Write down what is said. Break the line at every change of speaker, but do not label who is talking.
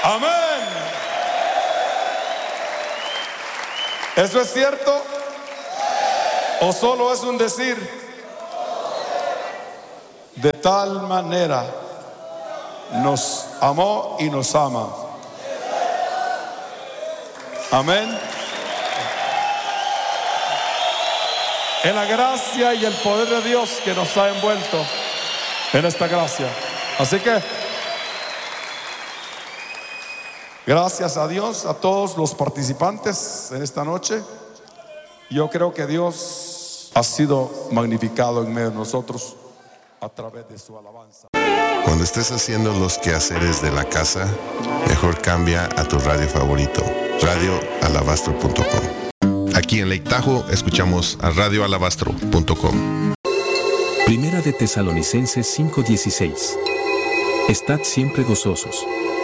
Amén. ¿Eso es cierto? ¿O solo es un decir? De tal manera nos amó y nos ama. Amén. En la gracia y el poder de Dios que nos ha envuelto en esta gracia. Así que gracias a Dios, a todos los participantes en esta noche. Yo creo que Dios ha sido magnificado en medio de nosotros a través de su alabanza.
Cuando estés haciendo los quehaceres de la casa, mejor cambia a tu radio favorito, radioalabastro.com. Aquí en Lake Tahoe escuchamos a radioalabastro.com.
Primera de Tesalonicenses 5:16. Estad siempre gozosos,